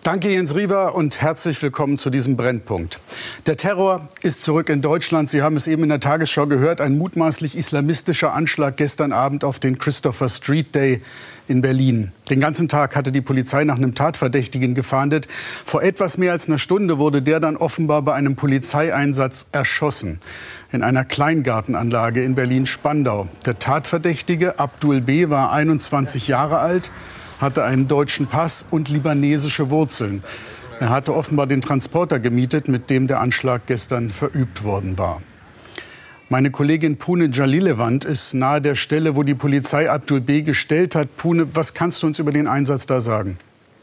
Danke, Jens Riewer, und herzlich willkommen zu diesem Brennpunkt. Der Terror ist zurück in Deutschland. Sie haben es eben in der Tagesschau gehört. Ein mutmaßlich islamistischer Anschlag gestern Abend auf den Christopher Street Day in Berlin. Den ganzen Tag hatte die Polizei nach einem Tatverdächtigen gefahndet. Vor etwas mehr als einer Stunde wurde der dann offenbar bei einem Polizeieinsatz erschossen. In einer Kleingartenanlage in Berlin-Spandau. Der Tatverdächtige, Abdul B., war 21 Jahre alt, hatte einen deutschen Pass und libanesische Wurzeln. Er hatte offenbar den Transporter gemietet, mit dem der Anschlag gestern verübt worden war. Meine Kollegin Pune Jalilewand ist nahe der Stelle, wo die Polizei Abdul B. gestellt hat. Pune, was kannst du uns über den Einsatz da sagen?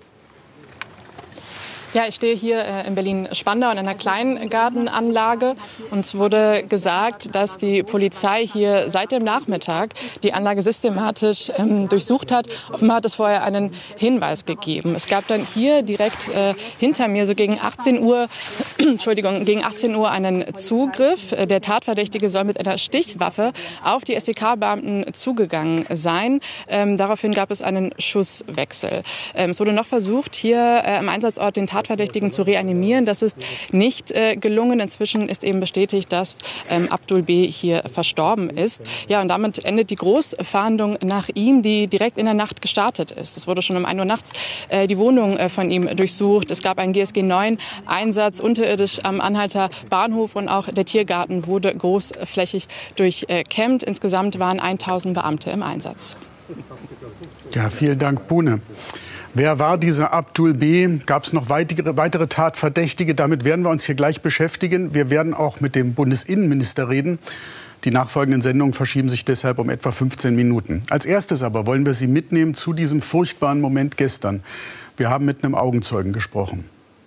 Ja, ich stehe hier in Berlin-Spandau in einer Kleingartenanlage. Uns wurde gesagt, dass die Polizei hier seit dem Nachmittag die Anlage systematisch durchsucht hat. Offenbar hat es vorher einen Hinweis gegeben. Es gab dann hier direkt hinter mir, so gegen 18 Uhr, gegen 18 Uhr einen Zugriff. Der Tatverdächtige soll mit einer Stichwaffe auf die SEK-Beamten zugegangen sein. Daraufhin gab es einen Schusswechsel. Es wurde noch versucht, hier am Einsatzort den Tatverdächtigen zu reanimieren. Das ist nicht gelungen. Inzwischen ist eben bestätigt, dass Abdul B. hier verstorben ist. Ja, und damit endet die Großfahndung nach ihm, die direkt in der Nacht gestartet ist. Es wurde schon um 1 Uhr nachts die Wohnung von ihm durchsucht. Es gab einen GSG-9-Einsatz unterirdisch am Anhalter Bahnhof und auch der Tiergarten wurde großflächig durchkämmt. Insgesamt waren 1000 Beamte im Einsatz. Ja, vielen Dank, Pune. Wer war dieser Abdul B.? Gab es noch weitere Tatverdächtige? Damit werden wir uns hier gleich beschäftigen. Wir werden auch mit dem Bundesinnenminister reden. Die nachfolgenden Sendungen verschieben sich deshalb um etwa 15 Minuten. Als erstes aber wollen wir Sie mitnehmen zu diesem furchtbaren Moment gestern. Wir haben mit einem Augenzeugen gesprochen.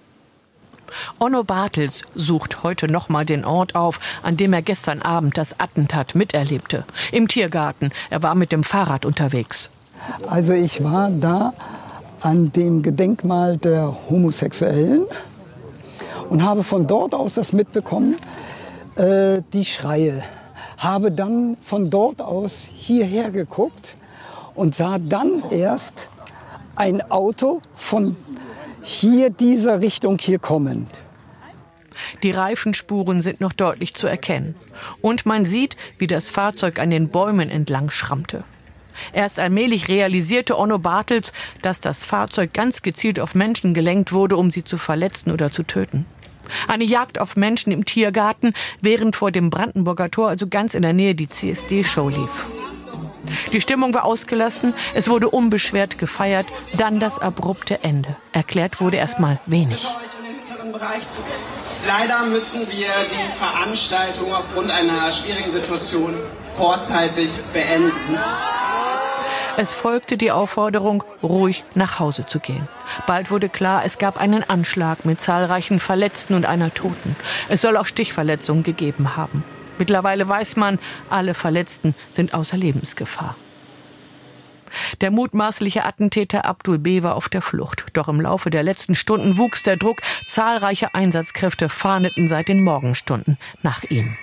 Onno Bartels sucht heute noch mal den Ort auf, an dem er gestern Abend das Attentat miterlebte. Im Tiergarten. Er war mit dem Fahrrad unterwegs. Also ich war da an dem Gedenkmal der Homosexuellen und habe von dort aus das mitbekommen, die Schreie. Habe dann von dort aus hierher geguckt und sah dann erst ein Auto von hier dieser Richtung hier kommend. Die Reifenspuren sind noch deutlich zu erkennen. Und man sieht, wie das Fahrzeug an den Bäumen entlang schrammte. Erst allmählich realisierte Onno Bartels, dass das Fahrzeug ganz gezielt auf Menschen gelenkt wurde, um sie zu verletzen oder zu töten. Eine Jagd auf Menschen im Tiergarten, während vor dem Brandenburger Tor, also ganz in der Nähe, die CSD-Show lief. Die Stimmung war ausgelassen, es wurde unbeschwert gefeiert, dann das abrupte Ende. Erklärt wurde erstmal wenig. Leider müssen wir die Veranstaltung aufgrund einer schwierigen Situation vorzeitig beenden. Es folgte die Aufforderung, ruhig nach Hause zu gehen. Bald wurde klar, es gab einen Anschlag mit zahlreichen Verletzten und einer Toten. Es soll auch Stichverletzungen gegeben haben. Mittlerweile weiß man, alle Verletzten sind außer Lebensgefahr. Der mutmaßliche Attentäter Abdul B. war auf der Flucht. Doch im Laufe der letzten Stunden wuchs der Druck. Zahlreiche Einsatzkräfte fahndeten seit den Morgenstunden nach ihm.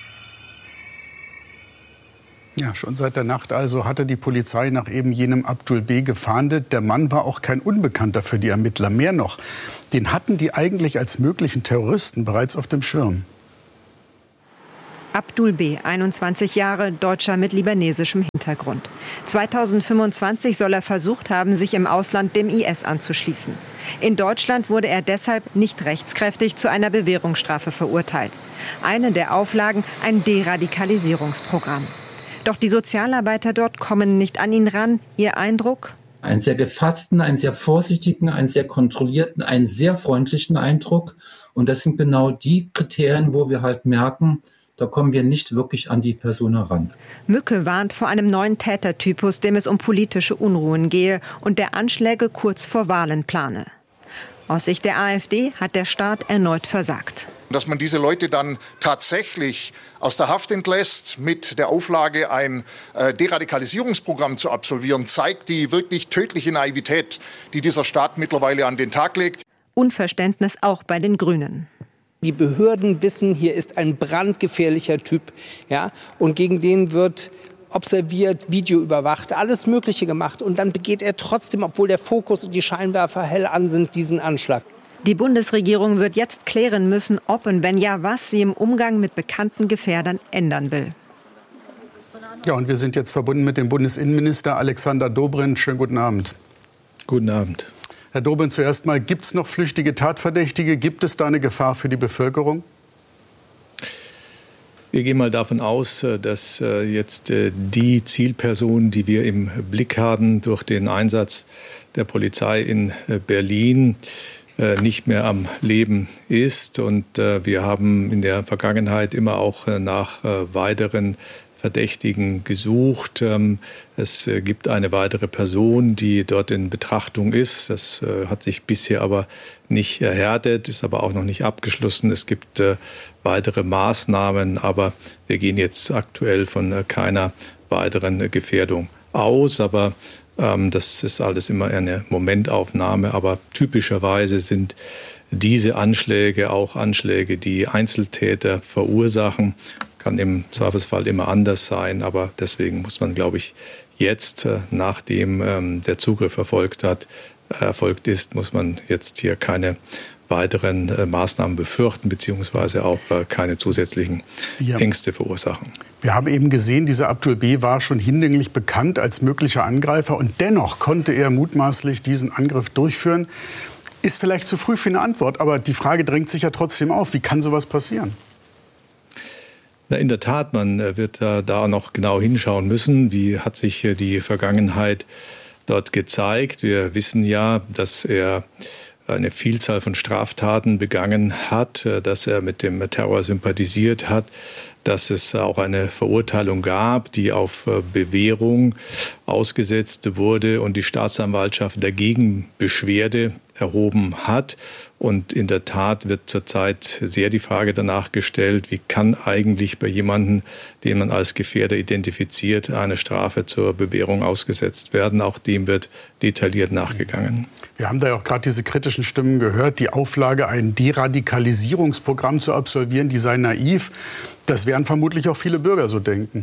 Ja, schon seit der Nacht also hatte die Polizei nach eben jenem Abdul B. gefahndet. Der Mann war auch kein Unbekannter für die Ermittler. Mehr noch, den hatten die eigentlich als möglichen Terroristen bereits auf dem Schirm. Abdul B., 21 Jahre, Deutscher mit libanesischem Hintergrund. 2025 soll er versucht haben, sich im Ausland dem IS anzuschließen. In Deutschland wurde er deshalb nicht rechtskräftig zu einer Bewährungsstrafe verurteilt. Eine der Auflagen, ein Deradikalisierungsprogramm. Doch die Sozialarbeiter dort kommen nicht an ihn ran. Ihr Eindruck? Einen sehr gefassten, einen sehr vorsichtigen, einen sehr kontrollierten, einen sehr freundlichen Eindruck. Und das sind genau die Kriterien, wo wir halt merken, da kommen wir nicht wirklich an die Person heran. Mücke warnt vor einem neuen Tätertypus, dem es um politische Unruhen gehe und der Anschläge kurz vor Wahlen plane. Aus Sicht der AfD hat der Staat erneut versagt. Dass man diese Leute dann tatsächlich aus der Haft entlässt, mit der Auflage, ein Deradikalisierungsprogramm zu absolvieren, zeigt die wirklich tödliche Naivität, die dieser Staat mittlerweile an den Tag legt. Unverständnis auch bei den Grünen. Die Behörden wissen, hier ist ein brandgefährlicher Typ, ja, und gegen den wird observiert, Video überwacht, alles Mögliche gemacht. Und dann begeht er trotzdem, obwohl der Fokus und die Scheinwerfer hell an sind, diesen Anschlag. Die Bundesregierung wird jetzt klären müssen, ob und wenn ja, was sie im Umgang mit bekannten Gefährdern ändern will. Ja, und wir sind jetzt verbunden mit dem Bundesinnenminister Alexander Dobrindt. Schönen guten Abend. Guten Abend. Herr Dobrindt, zuerst mal, gibt es noch flüchtige Tatverdächtige? Gibt es da eine Gefahr für die Bevölkerung? Wir gehen mal davon aus, dass jetzt die Zielperson, die wir im Blick haben durch den Einsatz der Polizei in Berlin, nicht mehr am Leben ist. Und wir haben in der Vergangenheit immer auch nach weiteren Verdächtigen gesucht. Es gibt eine weitere Person, die dort in Betrachtung ist. Das hat sich bisher aber nicht erhärtet, ist aber auch noch nicht abgeschlossen. Es gibt weitere Maßnahmen, aber wir gehen jetzt aktuell von keiner weiteren Gefährdung aus. Aber das ist alles immer eine Momentaufnahme. Aber typischerweise sind diese Anschläge auch Anschläge, die Einzeltäter verursachen. Kann im Zweifelsfall immer anders sein, aber deswegen muss man, glaube ich, jetzt, nachdem der Zugriff erfolgt ist, muss man jetzt hier keine weiteren Maßnahmen befürchten, beziehungsweise auch keine zusätzlichen Ängste verursachen. Wir haben eben gesehen, dieser Abdul B. war schon hinlänglich bekannt als möglicher Angreifer und dennoch konnte er mutmaßlich diesen Angriff durchführen. Ist vielleicht zu früh für eine Antwort, aber die Frage drängt sich ja trotzdem auf. Wie kann sowas passieren? Na, in der Tat, man wird da noch genau hinschauen müssen. Wie hat sich die Vergangenheit dort gezeigt? Wir wissen ja, dass er eine Vielzahl von Straftaten begangen hat, dass er mit dem Terror sympathisiert hat, dass es auch eine Verurteilung gab, die auf Bewährung ausgesetzt wurde und die Staatsanwaltschaft dagegen Beschwerde erhoben hat. Und in der Tat wird zurzeit sehr die Frage danach gestellt, wie kann eigentlich bei jemandem, den man als Gefährder identifiziert, eine Strafe zur Bewährung ausgesetzt werden. Auch dem wird detailliert nachgegangen. Wir haben da ja auch gerade diese kritischen Stimmen gehört, die Auflage, ein Deradikalisierungsprogramm zu absolvieren, die sei naiv. Das werden vermutlich auch viele Bürger so denken.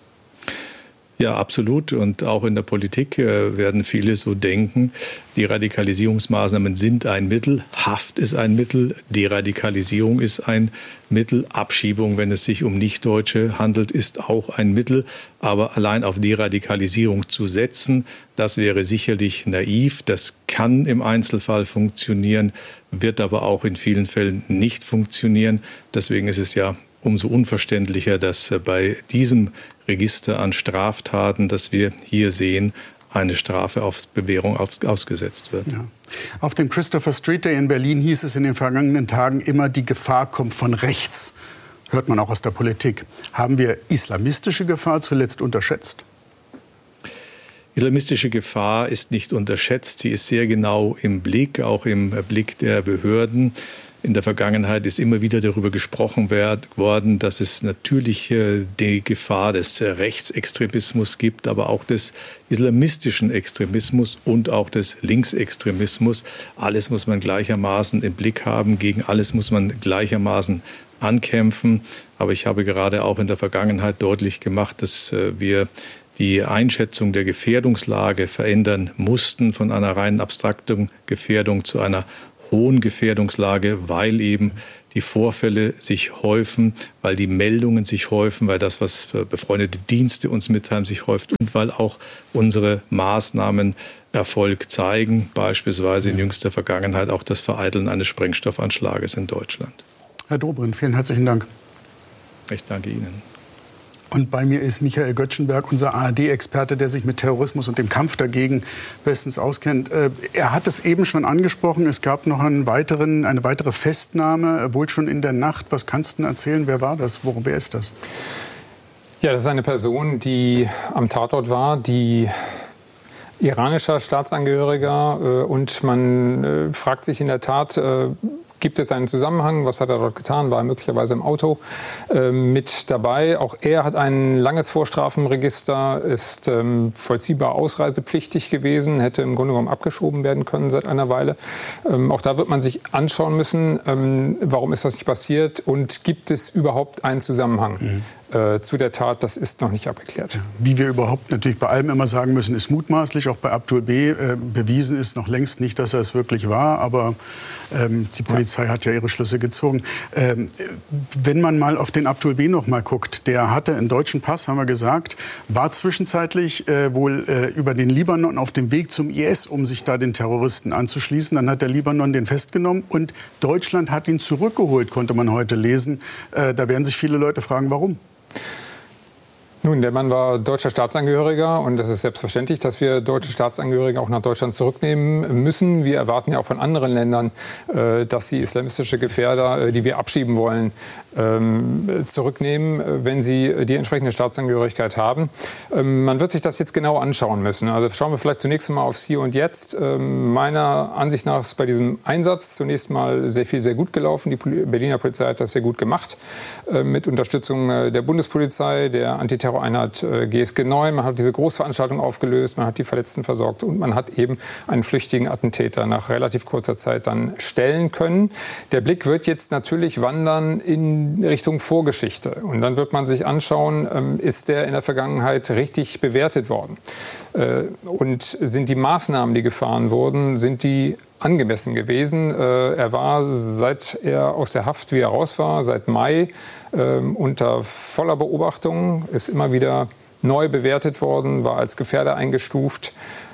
Ja, absolut. Und auch in der Politik werden viele so denken. Die Radikalisierungsmaßnahmen sind ein Mittel, Haft ist ein Mittel, Deradikalisierung ist ein Mittel, Abschiebung, wenn es sich um Nichtdeutsche handelt, ist auch ein Mittel. Aber allein auf Deradikalisierung zu setzen, das wäre sicherlich naiv. Das kann im Einzelfall funktionieren, wird aber auch in vielen Fällen nicht funktionieren. Deswegen ist es ja umso unverständlicher, dass bei diesem Register an Straftaten, das wir hier sehen, eine Strafe auf Bewährung ausgesetzt wird. Ja. Auf dem Christopher Street Day in Berlin hieß es in den vergangenen Tagen immer, die Gefahr kommt von rechts. Hört man auch aus der Politik. Haben wir islamistische Gefahr zuletzt unterschätzt? Islamistische Gefahr ist nicht unterschätzt. Sie ist sehr genau im Blick, auch im Blick der Behörden. In der Vergangenheit ist immer wieder darüber gesprochen worden, dass es natürlich die Gefahr des Rechtsextremismus gibt, aber auch des islamistischen Extremismus und auch des Linksextremismus. Alles muss man gleichermaßen im Blick haben, gegen alles muss man gleichermaßen ankämpfen. Aber ich habe gerade auch in der Vergangenheit deutlich gemacht, dass wir die Einschätzung der Gefährdungslage verändern mussten von einer rein abstrakten Gefährdung zu einer hohen Gefährdungslage, weil eben die Vorfälle sich häufen, weil die Meldungen sich häufen, weil das, was befreundete Dienste uns mitteilen, sich häuft und weil auch unsere Maßnahmen Erfolg zeigen, beispielsweise in jüngster Vergangenheit auch das Vereiteln eines Sprengstoffanschlages in Deutschland. Herr Dobrindt, vielen herzlichen Dank. Ich danke Ihnen. Und bei mir ist Michael Göttschenberg, unser ARD-Experte, der sich mit Terrorismus und dem Kampf dagegen bestens auskennt. Er hat es eben schon angesprochen, es gab noch eine weitere Festnahme, wohl schon in der Nacht. Was kannst du denn erzählen? Wer war das? Wer ist das? Ja, das ist eine Person, die am Tatort war, die iranischer Staatsangehöriger. Und man fragt sich in der Tat, gibt es einen Zusammenhang? Was hat er dort getan? War er möglicherweise im Auto mit dabei? Auch er hat ein langes Vorstrafenregister, ist vollziehbar ausreisepflichtig gewesen, hätte im Grunde genommen abgeschoben werden können seit einer Weile. Auch da wird man sich anschauen müssen, warum ist das nicht passiert und gibt es überhaupt einen Zusammenhang? zu der Tat, das ist noch nicht abgeklärt. Wie wir überhaupt natürlich bei allem immer sagen müssen, ist mutmaßlich. Auch bei Abdul B. Bewiesen ist noch längst nicht, dass er es wirklich war. Aber die Polizei hat ja ihre Schlüsse gezogen. Wenn man mal auf den Abdul B. noch mal guckt, der hatte einen deutschen Pass, haben wir gesagt, war zwischenzeitlich wohl über den Libanon auf dem Weg zum IS, um sich da den Terroristen anzuschließen. Dann hat der Libanon den festgenommen und Deutschland hat ihn zurückgeholt, konnte man heute lesen. Da werden sich viele Leute fragen, warum? Nun, der Mann war deutscher Staatsangehöriger und es ist selbstverständlich, dass wir deutsche Staatsangehörige auch nach Deutschland zurücknehmen müssen. Wir erwarten ja auch von anderen Ländern, dass sie islamistische Gefährder, die wir abschieben wollen, zurücknehmen, wenn sie die entsprechende Staatsangehörigkeit haben. Man wird sich das jetzt genau anschauen müssen. Also schauen wir vielleicht zunächst mal aufs Hier und Jetzt. Meiner Ansicht nach ist bei diesem Einsatz zunächst mal sehr gut gelaufen. Die Berliner Polizei hat das sehr gut gemacht, mit Unterstützung der Bundespolizei, der Antiterroreinheit GSG 9. Man hat diese Großveranstaltung aufgelöst, man hat die Verletzten versorgt und man hat eben einen flüchtigen Attentäter nach relativ kurzer Zeit dann stellen können. Der Blick wird jetzt natürlich wandern in Richtung Vorgeschichte. Und dann wird man sich anschauen, ist der in der Vergangenheit richtig bewertet worden? Und sind die Maßnahmen, die gefahren wurden, sind die angemessen gewesen? Er war, seit er aus der Haft wieder raus war, seit Mai, unter voller Beobachtung, ist immer wieder neu bewertet worden, war als Gefährder eingestuft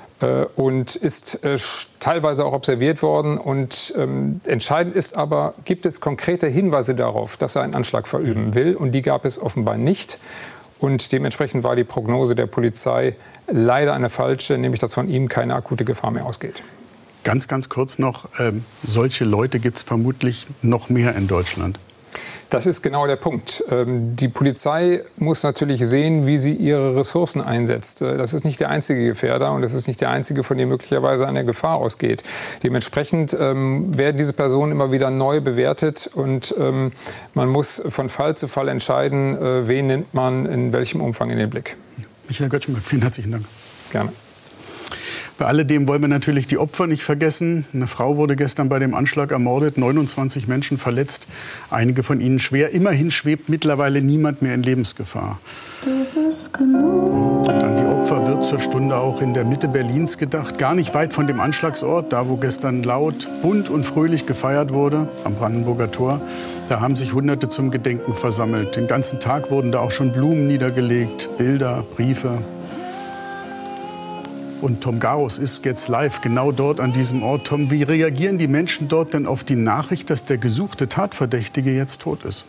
und ist teilweise auch observiert worden. Und entscheidend ist aber, gibt es konkrete Hinweise darauf, dass er einen Anschlag verüben will? Und die gab es offenbar nicht. Und dementsprechend war die Prognose der Polizei leider eine falsche, nämlich dass von ihm keine akute Gefahr mehr ausgeht. Ganz kurz noch, solche Leute gibt es vermutlich noch mehr in Deutschland. Das ist genau der Punkt. Die Polizei muss natürlich sehen, wie sie ihre Ressourcen einsetzt. Das ist nicht der einzige Gefährder und das ist nicht der einzige, von dem möglicherweise eine Gefahr ausgeht. Dementsprechend werden diese Personen immer wieder neu bewertet und man muss von Fall zu Fall entscheiden, wen nimmt man in welchem Umfang in den Blick. Michael Göttschenberg, vielen herzlichen Dank. Gerne. Bei alledem wollen wir natürlich die Opfer nicht vergessen. Eine Frau wurde gestern bei dem Anschlag ermordet, 29 Menschen verletzt, einige von ihnen schwer. Immerhin schwebt mittlerweile niemand mehr in Lebensgefahr. Und an die Opfer wird zur Stunde auch in der Mitte Berlins gedacht, gar nicht weit von dem Anschlagsort, da wo gestern laut, bunt und fröhlich gefeiert wurde, am Brandenburger Tor. Da haben sich Hunderte zum Gedenken versammelt. Den ganzen Tag wurden da auch schon Blumen niedergelegt, Bilder, Briefe. Und Tom Garus ist jetzt live genau dort an diesem Ort. Tom, wie reagieren die Menschen dort denn auf die Nachricht, dass der gesuchte Tatverdächtige jetzt tot ist?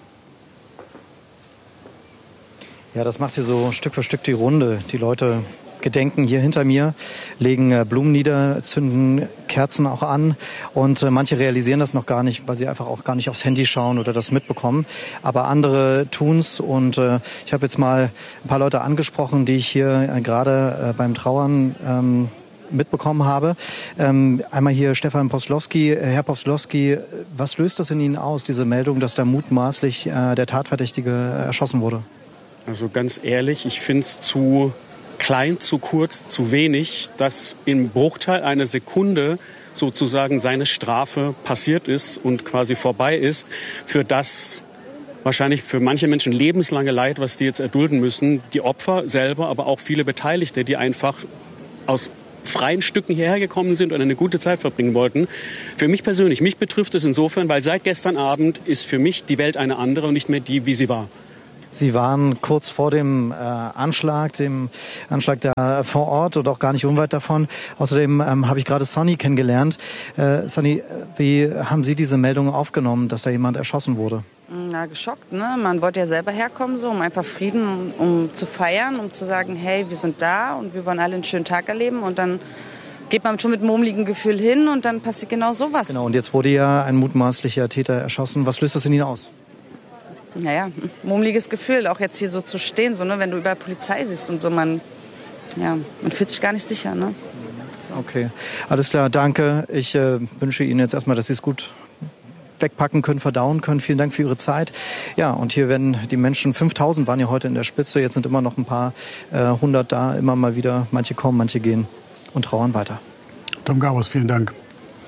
Ja, das macht hier so Stück für Stück die Runde. Die Leute gedenken hier hinter mir, legen Blumen nieder, zünden Kerzen auch an und manche realisieren das noch gar nicht, weil sie einfach auch gar nicht aufs Handy schauen oder das mitbekommen. Aber andere tun's und ich habe jetzt mal ein paar Leute angesprochen, die ich hier gerade beim Trauern mitbekommen habe. Einmal hier Stefan Poslowski. Herr Poslowski, was löst das in Ihnen aus, diese Meldung, dass da mutmaßlich der Tatverdächtige erschossen wurde? Also ganz ehrlich, ich finde es zu klein, zu kurz, zu wenig, dass im Bruchteil einer Sekunde sozusagen seine Strafe passiert ist und quasi vorbei ist, für das wahrscheinlich für manche Menschen lebenslange Leid, was die jetzt erdulden müssen, die Opfer selber, aber auch viele Beteiligte, die einfach aus freien Stücken hierher gekommen sind und eine gute Zeit verbringen wollten. Für mich persönlich, mich betrifft es insofern, weil seit gestern Abend ist für mich die Welt eine andere und nicht mehr die, wie sie war. Sie waren kurz vor dem Anschlag da vor Ort und auch gar nicht unweit davon. Außerdem habe ich gerade Sonny kennengelernt. Sonny, wie haben Sie diese Meldung aufgenommen, dass da jemand erschossen wurde? Na, geschockt, ne? Man wollte ja selber herkommen, so, um einfach Frieden, um zu feiern, um zu sagen, hey, wir sind da und wir wollen alle einen schönen Tag erleben. Und dann geht man schon mit mulmigem Gefühl hin und dann passiert genau sowas. Genau, und jetzt wurde ja ein mutmaßlicher Täter erschossen. Was löst das in Ihnen aus? Naja, mulmiges Gefühl, auch jetzt hier so zu stehen, so, ne, wenn du überall Polizei siehst und so, man fühlt sich gar nicht sicher. Ne? So. Okay, alles klar, danke. Ich wünsche Ihnen jetzt erstmal, dass Sie es gut wegpacken können, verdauen können. Vielen Dank für Ihre Zeit. Ja, und hier werden die Menschen, 5000 waren ja heute in der Spitze, jetzt sind immer noch ein paar 100 da, immer mal wieder. Manche kommen, manche gehen und trauern weiter. Tom Garus, vielen Dank.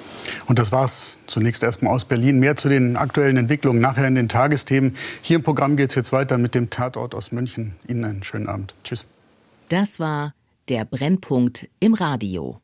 Und das war's zunächst erstmal aus Berlin. Mehr zu den aktuellen Entwicklungen nachher in den Tagesthemen. Hier im Programm geht es jetzt weiter mit dem Tatort aus München. Ihnen einen schönen Abend. Tschüss. Das war der Brennpunkt im Radio.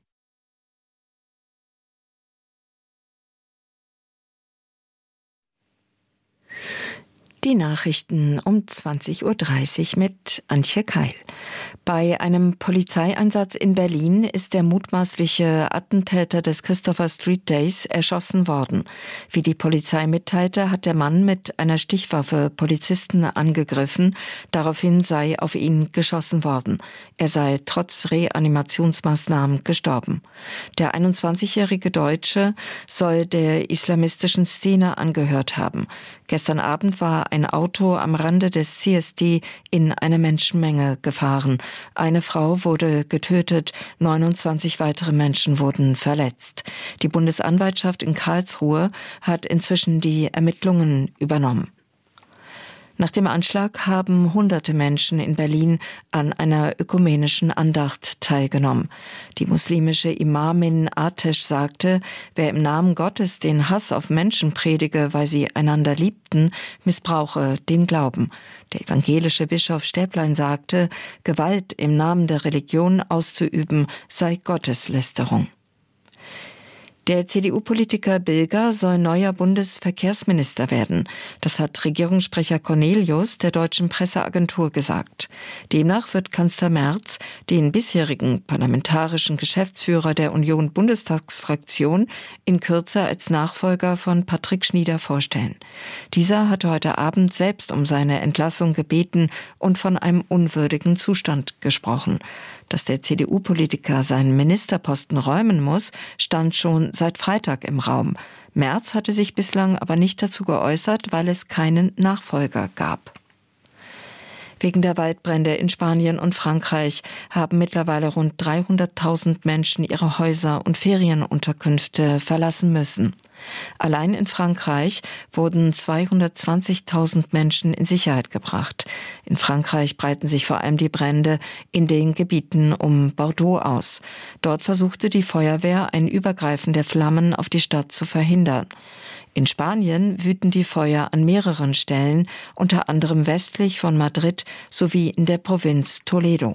Die Nachrichten um 20:30 Uhr mit Antje Keil. Bei einem Polizeieinsatz in Berlin ist der mutmaßliche Attentäter des Christopher Street Days erschossen worden. Wie die Polizei mitteilte, hat der Mann mit einer Stichwaffe Polizisten angegriffen. Daraufhin sei auf ihn geschossen worden. Er sei trotz Reanimationsmaßnahmen gestorben. Der 21-jährige Deutsche soll der islamistischen Szene angehört haben. Gestern Abend war ein Auto am Rande des CSD in eine Menschenmenge gefahren. Eine Frau wurde getötet, 29 weitere Menschen wurden verletzt. Die Bundesanwaltschaft in Karlsruhe hat inzwischen die Ermittlungen übernommen. Nach dem Anschlag haben hunderte Menschen in Berlin an einer ökumenischen Andacht teilgenommen. Die muslimische Imamin Atesh sagte, wer im Namen Gottes den Hass auf Menschen predige, weil sie einander liebten, missbrauche den Glauben. Der evangelische Bischof Stäblein sagte, Gewalt im Namen der Religion auszuüben sei Gotteslästerung. Der CDU-Politiker Bilger soll neuer Bundesverkehrsminister werden. Das hat Regierungssprecher Cornelius der deutschen Presseagentur gesagt. Demnach wird Kanzler Merz den bisherigen parlamentarischen Geschäftsführer der Union-Bundestagsfraktion in Kürze als Nachfolger von Patrick Schnieder vorstellen. Dieser hatte heute Abend selbst um seine Entlassung gebeten und von einem unwürdigen Zustand gesprochen. Dass der CDU-Politiker seinen Ministerposten räumen muss, stand schon seit Freitag im Raum. Merz hatte sich bislang aber nicht dazu geäußert, weil es keinen Nachfolger gab. Wegen der Waldbrände in Spanien und Frankreich haben mittlerweile rund 300.000 Menschen ihre Häuser und Ferienunterkünfte verlassen müssen. Allein in Frankreich wurden 220.000 Menschen in Sicherheit gebracht. In Frankreich breiten sich vor allem die Brände in den Gebieten um Bordeaux aus. Dort versuchte die Feuerwehr, ein Übergreifen der Flammen auf die Stadt zu verhindern. In Spanien wüten die Feuer an mehreren Stellen, unter anderem westlich von Madrid sowie in der Provinz Toledo.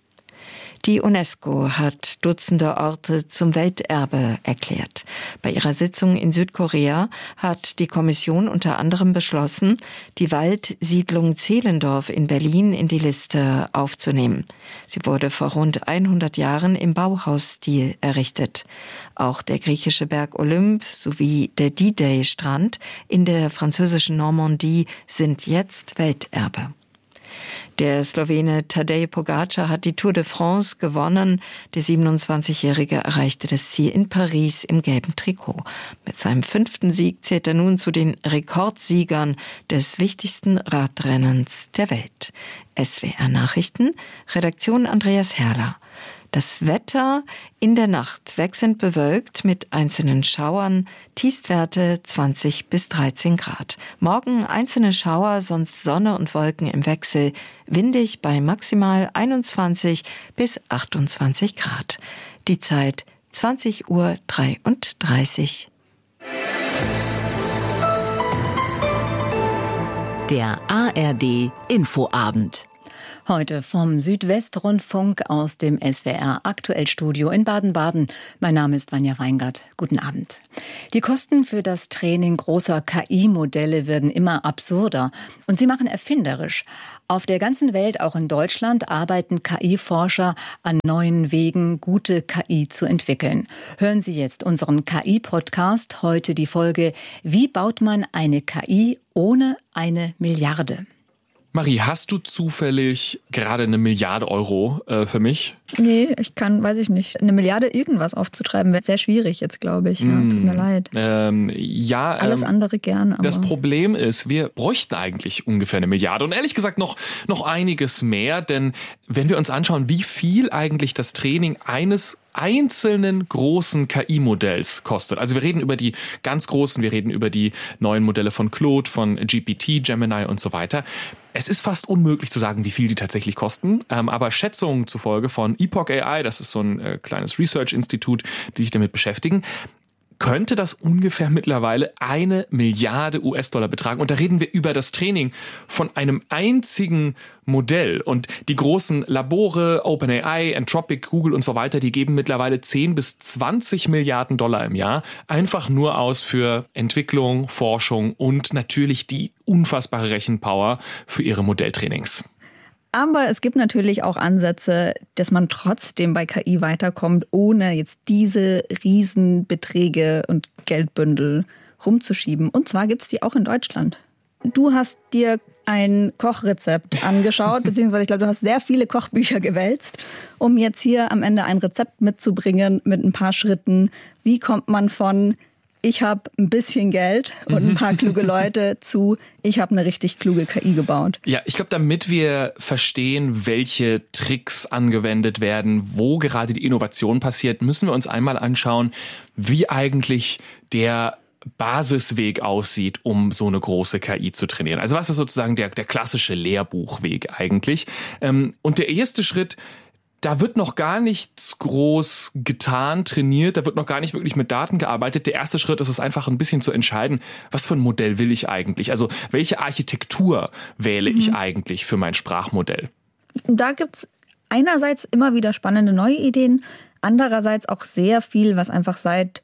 Die UNESCO hat Dutzende Orte zum Welterbe erklärt. Bei ihrer Sitzung in Südkorea hat die Kommission unter anderem beschlossen, die Waldsiedlung Zehlendorf in Berlin in die Liste aufzunehmen. Sie wurde vor rund 100 Jahren im Bauhausstil errichtet. Auch der griechische Berg Olymp sowie der D-Day-Strand in der französischen Normandie sind jetzt Welterbe. Der Slowene Tadej Pogačar hat die Tour de France gewonnen. Der 27-Jährige erreichte das Ziel in Paris im gelben Trikot. Mit seinem 5. Sieg zählt er nun zu den Rekordsiegern des wichtigsten Radrennens der Welt. SWR Nachrichten, Redaktion Andreas Herrler. Das Wetter in der Nacht wechselnd bewölkt mit einzelnen Schauern, Tiefstwerte 20 bis 13 Grad. Morgen einzelne Schauer, sonst Sonne und Wolken im Wechsel, windig bei maximal 21 bis 28 Grad. Die Zeit 20:33 Uhr. Der ARD Infoabend. Heute vom Südwestrundfunk aus dem SWR Aktuellstudio in Baden-Baden. Mein Name ist Vanja Weingart. Guten Abend. Die Kosten für das Training großer KI-Modelle werden immer absurder und sie machen erfinderisch. Auf der ganzen Welt, auch in Deutschland, arbeiten KI-Forscher an neuen Wegen, gute KI zu entwickeln. Hören Sie jetzt unseren KI-Podcast, heute die Folge Wie baut man eine KI ohne 1 Milliarde? Marie, hast du zufällig gerade 1 Milliarde Euro für mich? Nee, ich kann, weiß ich nicht, 1 Milliarde irgendwas aufzutreiben, wäre sehr schwierig jetzt, glaube ich. Ja, tut mir leid. Ja. Alles andere gern. Aber das Problem ist, wir bräuchten eigentlich ungefähr 1 Milliarde und ehrlich gesagt noch einiges mehr, denn wenn wir uns anschauen, wie viel eigentlich das Training eines einzelnen großen KI-Modells kostet. Also wir reden über die ganz großen, wir reden über die neuen Modelle von Claude, von GPT, Gemini und so weiter. Es ist fast unmöglich zu sagen, wie viel die tatsächlich kosten, aber Schätzungen zufolge von Epoch AI, das ist so ein kleines Research-Institut, die sich damit beschäftigen, könnte das ungefähr mittlerweile 1 Milliarde US-Dollar betragen. Und da reden wir über das Training von einem einzigen Modell. Und die großen Labore, OpenAI, Anthropic, Google und so weiter, die geben mittlerweile 10 bis 20 Milliarden Dollar im Jahr einfach nur aus für Entwicklung, Forschung und natürlich die unfassbare Rechenpower für ihre Modelltrainings. Aber es gibt natürlich auch Ansätze, dass man trotzdem bei KI weiterkommt, ohne jetzt diese Riesenbeträge und Geldbündel rumzuschieben. Und zwar gibt es die auch in Deutschland. Du hast dir ein Kochrezept angeschaut, beziehungsweise ich glaube, du hast sehr viele Kochbücher gewälzt, um jetzt hier am Ende ein Rezept mitzubringen mit ein paar Schritten. Wie kommt man von ich habe ein bisschen Geld und ein paar kluge Leute zu ich habe eine richtig kluge KI gebaut? Ja, ich glaube, damit wir verstehen, welche Tricks angewendet werden, wo gerade die Innovation passiert, müssen wir uns einmal anschauen, wie eigentlich der Basisweg aussieht, um so eine große KI zu trainieren. Also was ist sozusagen der klassische Lehrbuchweg eigentlich? Und der erste Schritt, da wird noch gar nichts groß getan, trainiert, da wird noch gar nicht wirklich mit Daten gearbeitet. Der erste Schritt ist es einfach ein bisschen zu entscheiden, was für ein Modell will ich eigentlich? Also welche Architektur wähle ich eigentlich für mein Sprachmodell? Da gibt's einerseits immer wieder spannende neue Ideen, andererseits auch sehr viel, was einfach seit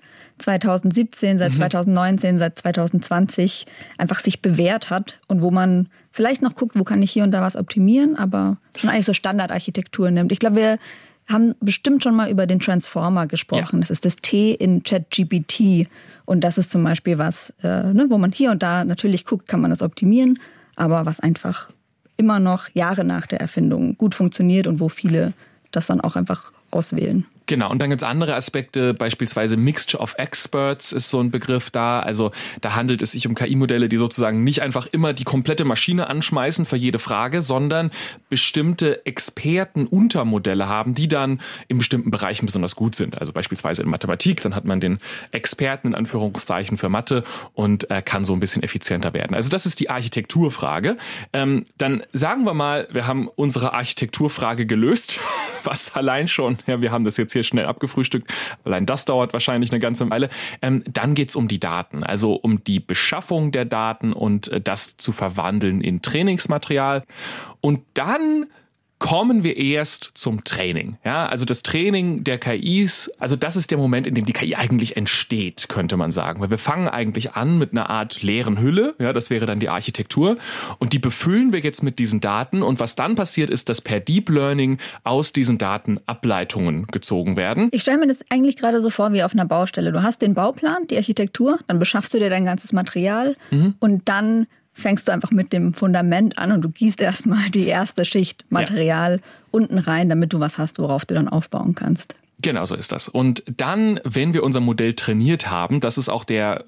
2017, seit 2019, seit 2020 einfach sich bewährt hat und wo man vielleicht noch guckt, wo kann ich hier und da was optimieren, aber schon eigentlich so Standardarchitektur nimmt. Ich glaube, wir haben bestimmt schon mal über den Transformer gesprochen. Ja. Das ist das T in ChatGPT und das ist zum Beispiel was, wo man hier und da natürlich guckt, kann man das optimieren, aber was einfach immer noch Jahre nach der Erfindung gut funktioniert und wo viele das dann auch einfach auswählen. Genau, und dann gibt's andere Aspekte, beispielsweise Mixture of Experts ist so ein Begriff da. Also da handelt es sich um KI-Modelle, die sozusagen nicht einfach immer die komplette Maschine anschmeißen für jede Frage, sondern bestimmte Experten-Untermodelle haben, die dann in bestimmten Bereichen besonders gut sind. Also beispielsweise in Mathematik, dann hat man den Experten in Anführungszeichen für Mathe und kann so ein bisschen effizienter werden. Also das ist die Architekturfrage. Dann sagen wir mal, wir haben unsere Architekturfrage gelöst, was allein schon, ja, wir haben das jetzt hier schnell abgefrühstückt. Allein das dauert wahrscheinlich eine ganze Weile. Dann geht's um die Daten, also um die Beschaffung der Daten und das zu verwandeln in Trainingsmaterial. Und dann kommen wir erst zum Training. Ja, also das Training der KIs, also das ist der Moment, in dem die KI eigentlich entsteht, könnte man sagen. Weil wir fangen eigentlich an mit einer Art leeren Hülle, ja, das wäre dann die Architektur. Und die befüllen wir jetzt mit diesen Daten. Und was dann passiert, ist, dass per Deep Learning aus diesen Daten Ableitungen gezogen werden. Ich stelle mir das eigentlich gerade so vor wie auf einer Baustelle. Du hast den Bauplan, die Architektur, dann beschaffst du dir dein ganzes Material und dann fängst du einfach mit dem Fundament an und du gießt erstmal die erste Schicht Material unten rein, damit du was hast, worauf du dann aufbauen kannst. Genau so ist das. Und dann, wenn wir unser Modell trainiert haben, das ist auch der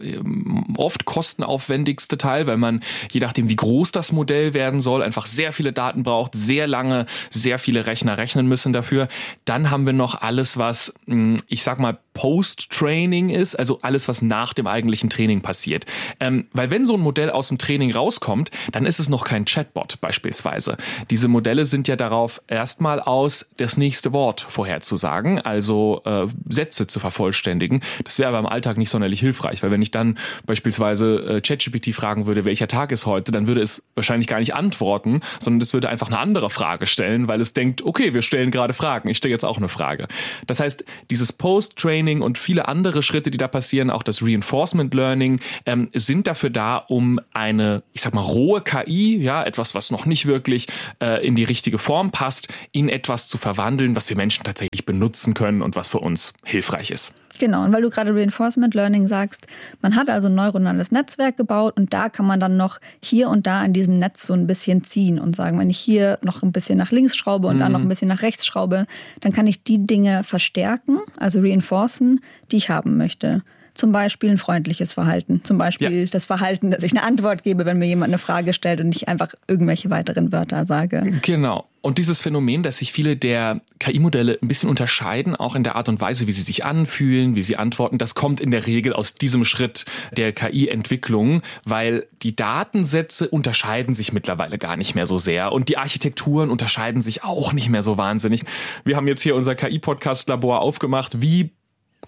oft kostenaufwendigste Teil, weil man, je nachdem wie groß das Modell werden soll, einfach sehr viele Daten braucht, sehr lange, sehr viele Rechner rechnen müssen dafür. Dann haben wir noch alles, was, ich sag mal, Post-Training ist, also alles, was nach dem eigentlichen Training passiert. Weil wenn so ein Modell aus dem Training rauskommt, dann ist es noch kein Chatbot beispielsweise. Diese Modelle sind ja darauf erstmal aus, das nächste Wort vorherzusagen, also Sätze zu vervollständigen. Das wäre aber im Alltag nicht sonderlich hilfreich, weil wenn ich dann beispielsweise ChatGPT fragen würde, welcher Tag ist heute, dann würde es wahrscheinlich gar nicht antworten, sondern es würde einfach eine andere Frage stellen, weil es denkt, okay, wir stellen gerade Fragen, ich stelle jetzt auch eine Frage. Das heißt, dieses Post-Training und viele andere Schritte, die da passieren, auch das Reinforcement Learning, sind dafür da, um eine, ich sag mal, rohe KI, ja, etwas, was noch nicht wirklich in die richtige Form passt, in etwas zu verwandeln, was wir Menschen tatsächlich benutzen können und was für uns hilfreich ist. Genau, und weil du gerade Reinforcement Learning sagst, man hat also ein neuronales Netzwerk gebaut und da kann man dann noch hier und da an diesem Netz so ein bisschen ziehen und sagen, wenn ich hier noch ein bisschen nach links schraube und dann noch ein bisschen nach rechts schraube, dann kann ich die Dinge verstärken, also reinforcen, die ich haben möchte. Zum Beispiel ein freundliches Verhalten, zum Beispiel das Verhalten, dass ich eine Antwort gebe, wenn mir jemand eine Frage stellt und nicht einfach irgendwelche weiteren Wörter sage. Genau. Und dieses Phänomen, dass sich viele der KI-Modelle ein bisschen unterscheiden, auch in der Art und Weise, wie sie sich anfühlen, wie sie antworten, das kommt in der Regel aus diesem Schritt der KI-Entwicklung, weil die Datensätze unterscheiden sich mittlerweile gar nicht mehr so sehr und die Architekturen unterscheiden sich auch nicht mehr so wahnsinnig. Wir haben jetzt hier unser KI-Podcast-Labor aufgemacht. Wie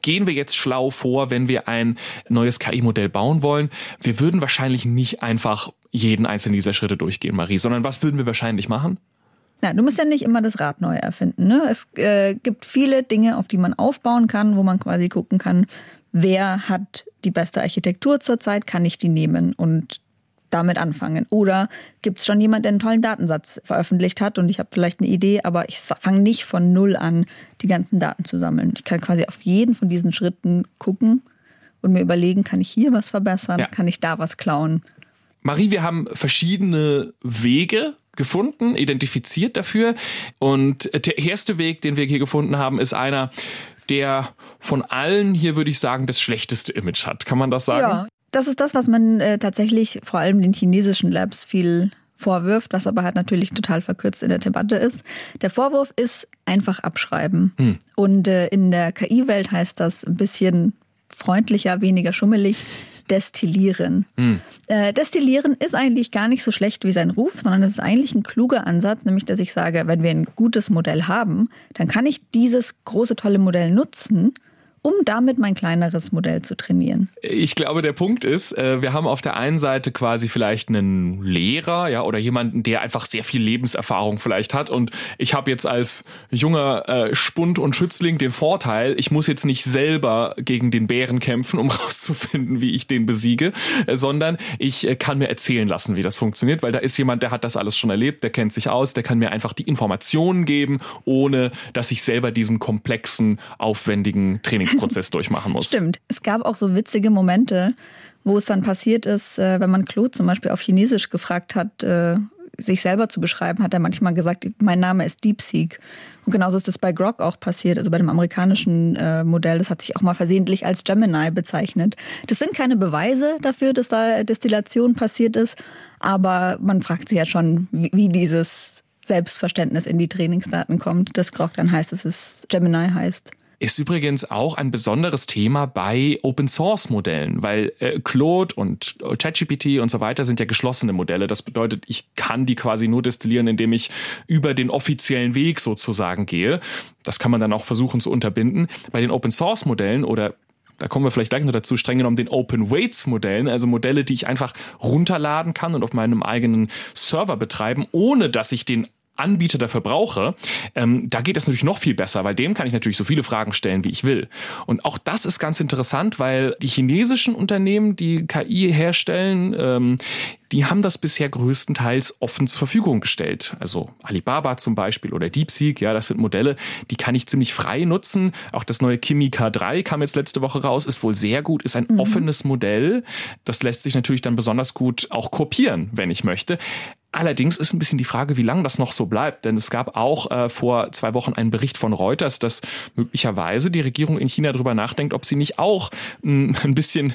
gehen wir jetzt schlau vor, wenn wir ein neues KI-Modell bauen wollen? Wir würden wahrscheinlich nicht einfach jeden einzelnen dieser Schritte durchgehen, Marie, sondern was würden wir wahrscheinlich machen? Na, du musst ja nicht immer das Rad neu erfinden. Ne? Es gibt viele Dinge, auf die man aufbauen kann, wo man quasi gucken kann, wer hat die beste Architektur zurzeit, kann ich die nehmen und damit anfangen. Oder gibt es schon jemand, der einen tollen Datensatz veröffentlicht hat und ich habe vielleicht eine Idee, aber ich fange nicht von null an, die ganzen Daten zu sammeln. Ich kann quasi auf jeden von diesen Schritten gucken und mir überlegen, kann ich hier was verbessern, kann ich da was klauen. Marie, wir haben verschiedene Wege gefunden, identifiziert dafür. Und der erste Weg, den wir hier gefunden haben, ist einer, der von allen hier, würde ich sagen, das schlechteste Image hat. Kann man das sagen? Ja, das ist das, was man tatsächlich vor allem den chinesischen Labs viel vorwirft, was aber halt natürlich total verkürzt in der Debatte ist. Der Vorwurf ist einfach abschreiben. Und in der KI-Welt heißt das ein bisschen freundlicher, weniger schummelig, destillieren. Destillieren ist eigentlich gar nicht so schlecht wie sein Ruf, sondern es ist eigentlich ein kluger Ansatz, nämlich dass ich sage, wenn wir ein gutes Modell haben, dann kann ich dieses große, tolle Modell nutzen, um damit mein kleineres Modell zu trainieren. Ich glaube, der Punkt ist, wir haben auf der einen Seite quasi vielleicht einen Lehrer, ja, oder jemanden, der einfach sehr viel Lebenserfahrung vielleicht hat. Und ich habe jetzt als junger Spund und Schützling den Vorteil, ich muss jetzt nicht selber gegen den Bären kämpfen, um rauszufinden, wie ich den besiege, sondern ich kann mir erzählen lassen, wie das funktioniert, weil da ist jemand, der hat das alles schon erlebt, der kennt sich aus, der kann mir einfach die Informationen geben, ohne dass ich selber diesen komplexen, aufwendigen Trainingsprozess durchmachen muss. Stimmt. Es gab auch so witzige Momente, wo es dann passiert ist, wenn man Claude zum Beispiel auf Chinesisch gefragt hat, sich selber zu beschreiben, hat er manchmal gesagt, mein Name ist DeepSeek. Und genauso ist das bei Grok auch passiert, also bei dem amerikanischen Modell. Das hat sich auch mal versehentlich als Gemini bezeichnet. Das sind keine Beweise dafür, dass da Destillation passiert ist, aber man fragt sich ja schon, wie dieses Selbstverständnis in die Trainingsdaten kommt, dass Grok dann heißt, dass es Gemini heißt. Ist übrigens auch ein besonderes Thema bei Open-Source-Modellen, weil Claude und ChatGPT und so weiter sind ja geschlossene Modelle. Das bedeutet, ich kann die quasi nur destillieren, indem ich über den offiziellen Weg sozusagen gehe. Das kann man dann auch versuchen zu unterbinden. Bei den Open-Source-Modellen oder da kommen wir vielleicht gleich noch dazu, streng genommen den Open-Weights-Modellen, also Modelle, die ich einfach runterladen kann und auf meinem eigenen Server betreiben, ohne dass ich den Anbieter dafür brauche, da geht es natürlich noch viel besser, weil dem kann ich natürlich so viele Fragen stellen, wie ich will. Und auch das ist ganz interessant, weil die chinesischen Unternehmen, die KI herstellen, die haben das bisher größtenteils offen zur Verfügung gestellt. Also Alibaba zum Beispiel oder DeepSeek, ja, das sind Modelle, die kann ich ziemlich frei nutzen. Auch das neue Kimi K3 kam jetzt letzte Woche raus, ist wohl sehr gut, ist ein offenes Modell. Das lässt sich natürlich dann besonders gut auch kopieren, wenn ich möchte. Allerdings ist ein bisschen die Frage, wie lange das noch so bleibt. Denn es gab auch vor 2 Wochen einen Bericht von Reuters, dass möglicherweise die Regierung in China darüber nachdenkt, ob sie nicht auch ein bisschen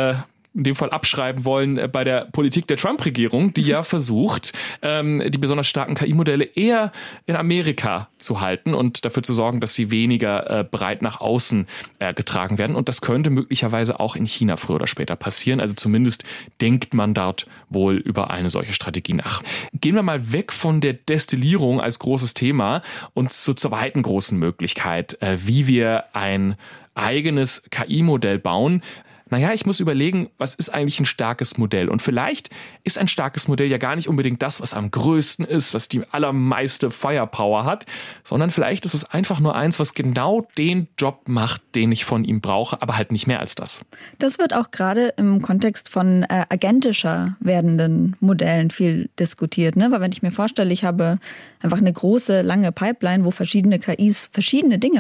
in dem Fall abschreiben wollen bei der Politik der Trump-Regierung, die ja versucht, die besonders starken KI-Modelle eher in Amerika zu halten und dafür zu sorgen, dass sie weniger breit nach außen getragen werden. Und das könnte möglicherweise auch in China früher oder später passieren. Also zumindest denkt man dort wohl über eine solche Strategie nach. Gehen wir mal weg von der Destillierung als großes Thema und zur zweiten großen Möglichkeit, wie wir ein eigenes KI-Modell bauen. Naja, ich muss überlegen, was ist eigentlich ein starkes Modell? Und vielleicht ist ein starkes Modell ja gar nicht unbedingt das, was am größten ist, was die allermeiste Firepower hat, sondern vielleicht ist es einfach nur eins, was genau den Job macht, den ich von ihm brauche, aber halt nicht mehr als das. Das wird auch gerade im Kontext von agentischer werdenden Modellen viel diskutiert, ne? Weil wenn ich mir vorstelle, ich habe einfach eine große, lange Pipeline, wo verschiedene KIs verschiedene Dinge